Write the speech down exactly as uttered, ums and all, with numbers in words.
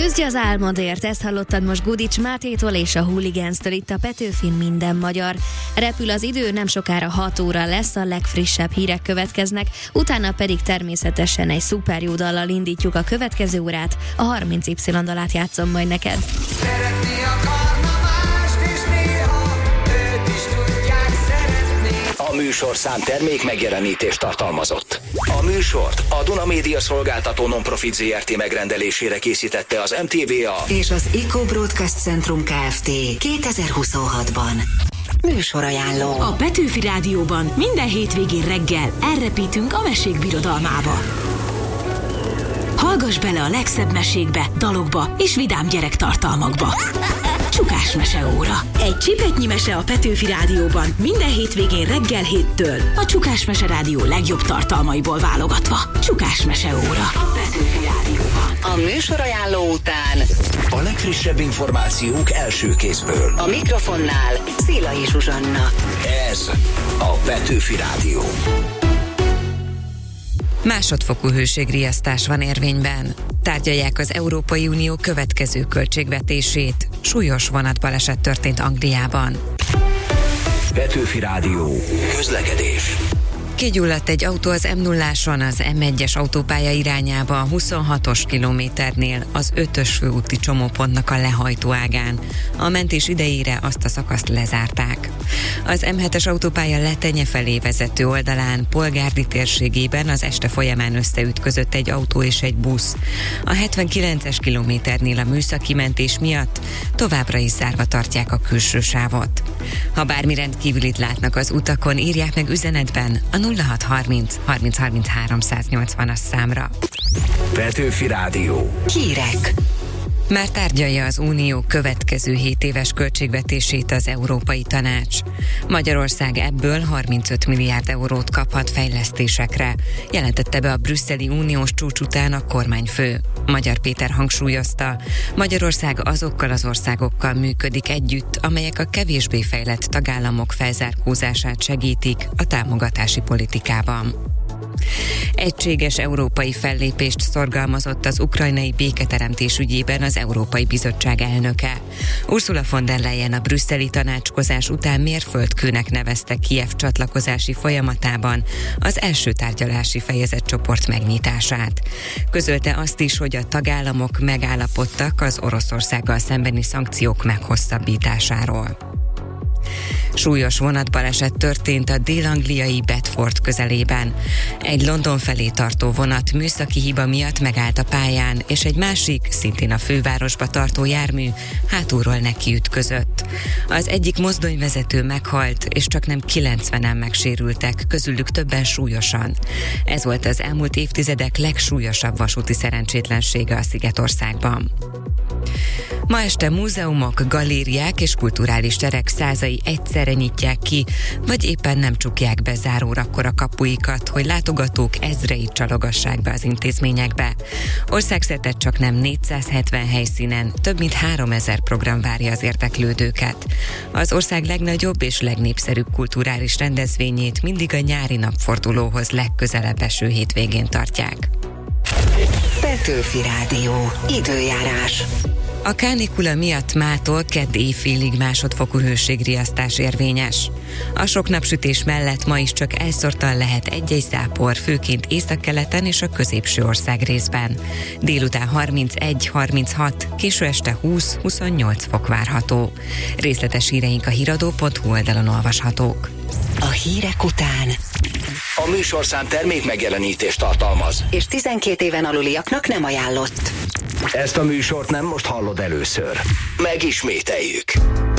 Küzdj az álmodért, ezt hallottad most Gudics Mátétól és a Hooligans-től itt a Petőfin Minden Magyar. Repül az idő, nem sokára hat óra lesz, a legfrissebb hírek következnek, utána pedig természetesen egy szuper jó dallal indítjuk a következő órát, a harminc Y dalát játszom majd neked. Szeretni akarna mást, és néha őt is tudják szeretni. A műsorszám termék megjelenítést tartalmazott. A műsort a Duna Média Szolgáltató Non-Profit zé er té megrendelésére készítette az em té vé á és az Eco Broadcast Centrum Kft. kétezer-huszonhatban. Műsorajánló. A Petőfi Rádióban minden hétvégén reggel elrepítünk a mesék birodalmába. Hallgass bele a legszebb mesékbe, dalokba és vidám gyerektartalmakba. Csukás meseóra. Egy csipetnyi mese a Petőfi Rádióban minden hétvégén reggel héttől. A Csukás Mese Rádió legjobb tartalmaiból válogatva. Csukás meseóra. A Petőfi Rádióban. A műsorajánló után a legfrissebb információk első kézből. a mikrofonnál Szélai Zsuzsanna. Ez a Petőfi Rádió. Másodfokú hőségriasztás van érvényben. Tárgyalják az Európai Unió következő költségvetését. Súlyos vonatbaleset történt Angliában. Petőfi Rádió. Közlekedés. Kigyulladt egy autó az em nulláson az em egyes autópálya irányába a huszonhatos kilométernél az ötös főúti csomópontnak a lehajtó ágán. A mentés idejére azt a szakaszt lezárták. Az em hetes autópálya Letenye felé vezető oldalán, Polgárdi térségében az este folyamán összeütközött egy autó és egy busz. A hetvenkilences kilométernél a műszaki mentés miatt továbbra is zárva tartják a külső sávot. Ha bármi rendkívülit látnak az utakon, írják meg üzenetben a nulla hat harminc harminc harminchárom száznyolcvanas számra. Petőfi Rádió. Hírek. Már tárgyalja az Unió következő hét éves költségvetését az Európai Tanács. Magyarország ebből harmincöt milliárd eurót kaphat fejlesztésekre, jelentette be a brüsszeli uniós csúcs után a kormányfő. Magyar Péter hangsúlyozta, Magyarország azokkal az országokkal működik együtt, amelyek a kevésbé fejlett tagállamok felzárkózását segítik a támogatási politikában. Egységes európai fellépést szorgalmazott az ukrajnai béketeremtés ügyében az Európai Bizottság elnöke. Ursula von der Leyen a brüsszeli tanácskozás után mérföldkőnek nevezte Kijev csatlakozási folyamatában az első tárgyalási fejezetcsoport megnyitását. Közölte azt is, hogy a tagállamok megállapodtak az Oroszországgal szembeni szankciók meghosszabbításáról. Súlyos vonatbaleset történt a dél-angliai Bedford közelében. Egy London felé tartó vonat műszaki hiba miatt megállt a pályán, és egy másik, szintén a fővárosba tartó jármű hátulról nekiütközött. Az egyik mozdonyvezető meghalt, és csak nem kilencvenen megsérültek, közülük többen súlyosan. Ez volt az elmúlt évtizedek legsúlyosabb vasúti szerencsétlensége a Szigetországban. Ma este múzeumok, galériák és kulturális terek százai egyszerre nyitják ki, vagy éppen nem csukják be zárórakor a kapuikat, hogy látogatók ezrei csalogassák be az intézményekbe. Országszerte csak nem négyszázhetven helyszínen több mint háromezer program várja az érdeklődőket. Az ország legnagyobb és legnépszerűbb kulturális rendezvényét mindig a nyári napfordulóhoz legközelebb eső hétvégén tartják. Petőfi Rádió. Időjárás. A kánikula miatt mától kedd éjfélig másodfokú hőségriasztás érvényes. A sok napsütés mellett ma is csak elszórtan lehet egy-egy zápor, főként északkeleten és a középső ország részben. Délután harmincegy harminchat, késő este húsz-huszonnyolc fok várható. Részletes híreink a híradó pont hu oldalon olvashatók. A hírek után A műsorszám termék megjelenítést tartalmaz, és tizenkét éven aluliaknak nem ajánlott. Ezt a műsort nem most hallod először. Megismételjük.